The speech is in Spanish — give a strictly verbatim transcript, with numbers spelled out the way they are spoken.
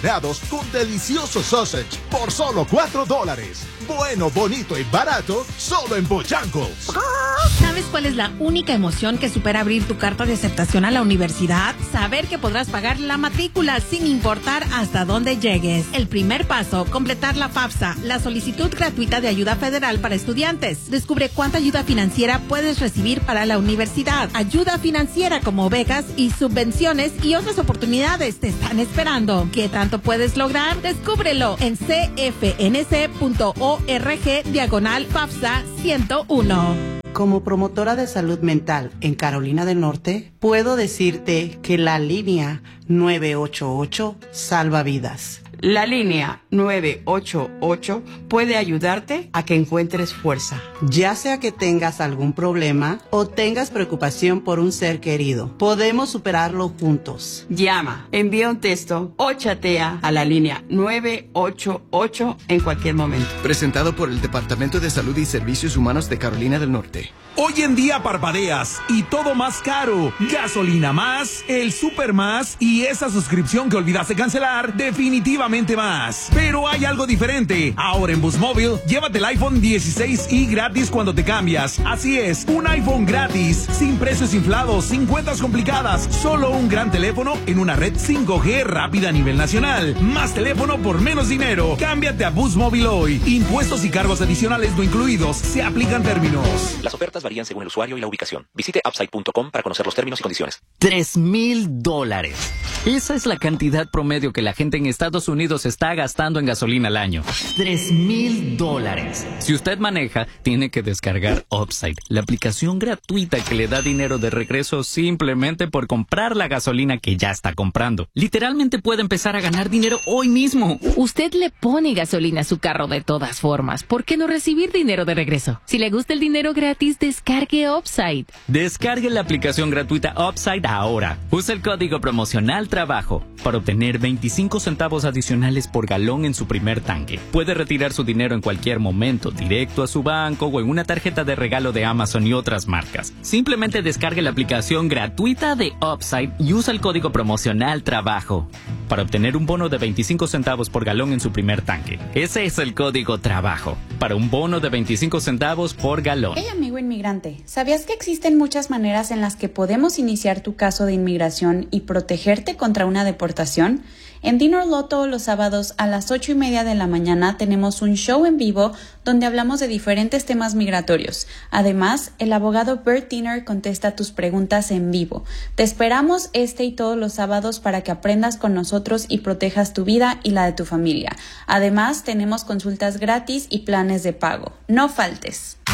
con delicioso sausage por solo cuatro dólares. Bueno, bonito y barato, solo en Bojangles. ¿Sabes cuál es la única emoción que supera abrir tu carta de aceptación a la universidad? Saber que podrás pagar la matrícula sin importar hasta dónde llegues. El primer paso, completar la FAFSA, la solicitud gratuita de ayuda federal para estudiantes. Descubre cuánta ayuda financiera puedes recibir para la universidad. Ayuda financiera como becas y subvenciones y otras oportunidades te están esperando. ¿Qué tanto puedes lograr? Descúbrelo en cfnc.org diagonal FAFSA ciento uno. Como promotora de salud mental en Carolina del Norte, puedo decirte que la línea nueve ocho ocho salva vidas. La línea nueve ocho ocho puede ayudarte a que encuentres fuerza, ya sea que tengas algún problema o tengas preocupación por un ser querido. Podemos superarlo juntos. Llama, envía un texto o chatea a la línea nueve ocho ocho en cualquier momento. Presentado por el Departamento de Salud y Servicios Humanos de Carolina del Norte. Hoy en día parpadeas y todo más caro. Gasolina más, el súper más y esa suscripción que olvidaste cancelar, definitivamente más. Pero hay algo diferente. Ahora en Boost Mobile, llévate el iPhone dieciséis i gratis cuando te cambias. Así es, un iPhone gratis, sin precios inflados, sin cuentas complicadas, solo un gran teléfono en una red cinco G rápida a nivel nacional. Más teléfono por menos dinero. Cámbiate a Boost Mobile hoy. Impuestos y cargos adicionales no incluidos. Se aplican términos. Las ofertas varían según el usuario y la ubicación. Visite upside punto com para conocer los términos y condiciones. Tres mil dólares. Esa es la cantidad promedio que la gente en Estados Unidos está gastando en gasolina al año. Tres mil dólares. Si usted maneja, tiene que descargar Upside, la aplicación gratuita que le da dinero de regreso simplemente por comprar la gasolina que ya está comprando. Literalmente puede empezar a ganar dinero hoy mismo. Usted le pone gasolina a su carro de todas formas. ¿Por qué no recibir dinero de regreso? Si le gusta el dinero gratis, descargue Upside. Descargue la aplicación gratuita Upside ahora. Use el código promocional TRABAJO para obtener veinticinco centavos adicionales por galón en su primer tanque. Puede retirar su dinero en cualquier momento, directo a su banco o en una tarjeta de regalo de Amazon y otras marcas. Simplemente descargue la aplicación gratuita de Upside y usa el código promocional TRABAJO para obtener un bono de veinticinco centavos por galón en su primer tanque. Ese es el código TRABAJO para un bono de veinticinco centavos por galón. Hey amigo inmigrante, ¿sabías que existen muchas maneras en las que podemos iniciar tu caso de inmigración y protegerte contra una deportación? En Dinner Law todos los sábados a las ocho y media de la mañana tenemos un show en vivo donde hablamos de diferentes temas migratorios. Además, el abogado Bert Dinner contesta tus preguntas en vivo. Te esperamos este y todos los sábados para que aprendas con nosotros y protejas tu vida y la de tu familia. Además, tenemos consultas gratis y planes de pago. No faltes.